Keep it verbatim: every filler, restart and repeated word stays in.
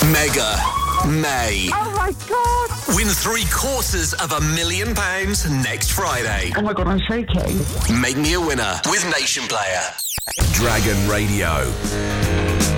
Mega May. Oh my God! Win three quarters of a million pounds next Friday. Oh my God, I'm shaking. Make me a winner with Nation Player. Dragon Radio.